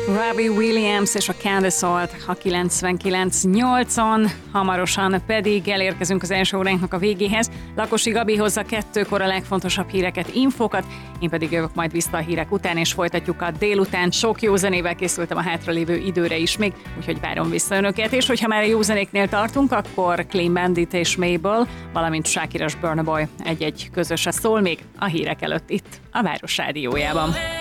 Robbie Williams és a Candace Holt a 99.8-on, hamarosan pedig elérkezünk az első óránknak a végéhez. Lakosi Gabi hozza 2-kor a legfontosabb híreket, infókat, én pedig jövök majd vissza a hírek után, és folytatjuk a délután. Sok jó zenével készültem a hátralévő időre is még, úgyhogy várom vissza önöket, és hogyha már a jó zenéknél tartunk, akkor Clean Bandit és Mabel, valamint Shakira és Burna Boy egy-egy közöse szól még a hírek előtt itt a Város Rádiójában.